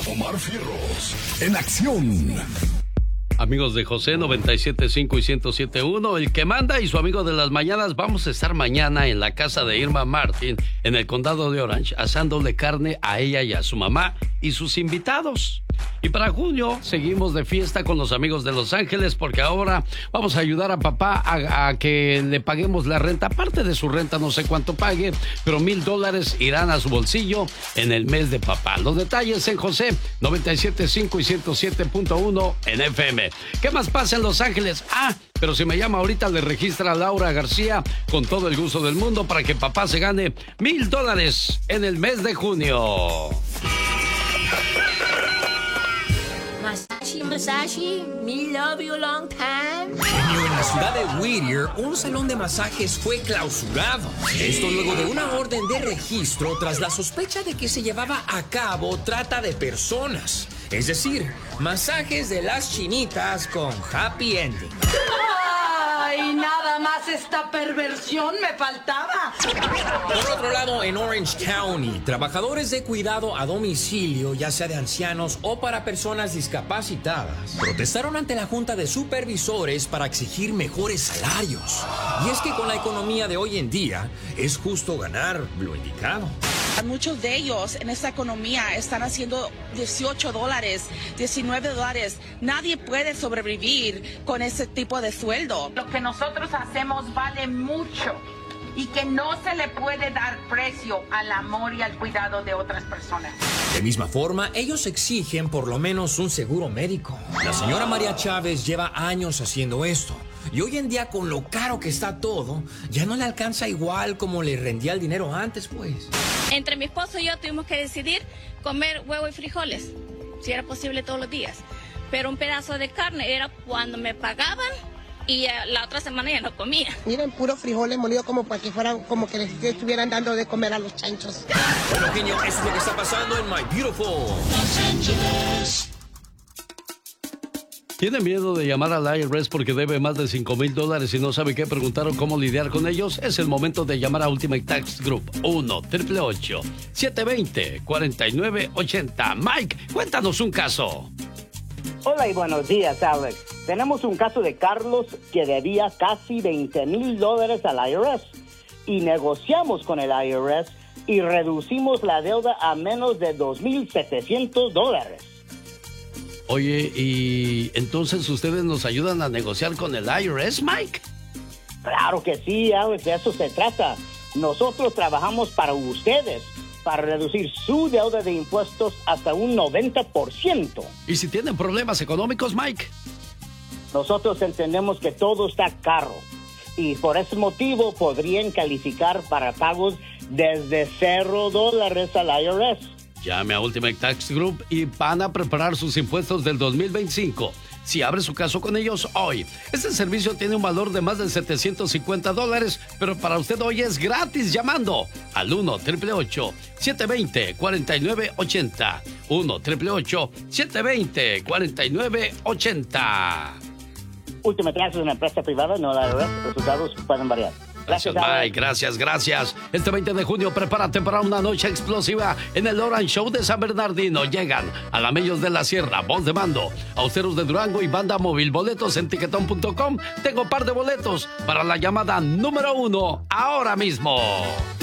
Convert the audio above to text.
Omar Fierros, en acción. Amigos de José 97.5 y 107.1, el que manda y su amigo de las mañanas, vamos a estar mañana en la casa de Irma Martin, en el condado de Orange, asándole carne a ella y a su mamá y sus invitados. Y para junio seguimos de fiesta con los amigos de Los Ángeles, porque ahora vamos a ayudar a papá a que le paguemos la renta. Aparte de su renta, no sé cuánto pague, pero $1,000 irán a su bolsillo en el mes de papá. Los detalles en José 97.5 y 107.1 en FM. ¿Qué más pasa en Los Ángeles? Pero si me llama ahorita, le registra a Laura García con todo el gusto del mundo para que papá se gane $1,000 en el mes de junio. Masashi, me love you long time. Genio, en la ciudad de Whittier, un salón de masajes fue clausurado. Esto luego de una orden de registro tras la sospecha de que se llevaba a cabo trata de personas. Es decir, masajes de las chinitas con happy ending. ¡Ay, nada más esta perversión me faltaba! Por otro lado, en Orange County, trabajadores de cuidado a domicilio, ya sea de ancianos o para personas discapacitadas, protestaron ante la Junta de Supervisores para exigir mejores salarios. Y es que con la economía de hoy en día, es justo ganar lo indicado. Muchos de ellos en esta economía están haciendo $18, $19. Nadie puede sobrevivir con ese tipo de sueldo. Lo que nosotros hacemos vale mucho y que no se le puede dar precio al amor y al cuidado de otras personas. De misma forma, ellos exigen por lo menos un seguro médico. La señora María Chávez lleva años haciendo esto. Y hoy en día, con lo caro que está todo, ya no le alcanza igual como le rendía el dinero antes, pues. Entre mi esposo y yo tuvimos que decidir comer huevo y frijoles, si era posible todos los días. Pero un pedazo de carne era cuando me pagaban y la otra semana ya no comía. Miren, puros frijoles molidos como para que fueran, como que les estuvieran dando de comer a los chanchos. Bueno, genio, eso es lo que está pasando en My Beautiful Los Ángeles. ¿Tiene miedo de llamar al IRS porque debe más de $5,000 y no sabe qué preguntar o cómo lidiar con ellos? Es el momento de llamar a Ultimate Tax Group 1-888-720-4980. Mike, cuéntanos un caso. Hola y buenos días, Alex. Tenemos un caso de Carlos que debía casi $20,000 al IRS y negociamos con el IRS y reducimos la deuda a menos de $2,700. Oye, ¿y entonces ustedes nos ayudan a negociar con el IRS, Mike? Claro que sí, Alex, de eso se trata. Nosotros trabajamos para ustedes, para reducir su deuda de impuestos hasta un 90%. ¿Y si tienen problemas económicos, Mike? Nosotros entendemos que todo está caro y por ese motivo podrían calificar para pagos desde $0 al IRS. Llame a Ultimate Tax Group y van a preparar sus impuestos del 2025. Si abre su caso con ellos hoy, este servicio tiene un valor de más de $750, pero para usted hoy es gratis llamando al 1-888-720-4980. 1-888-720-4980. Ultimate Tax es una empresa privada, no la IRS. Los resultados pueden variar. Gracias, Mike. Gracias. Este 20 de junio, prepárate para una noche explosiva en el Orange Show de San Bernardino. Llegan a Alamellos de la Sierra, Voz de Mando, Austeros de Durango y Banda Móvil. Boletos en tiquetón.com. Tengo par de boletos para la llamada número 1 ahora mismo.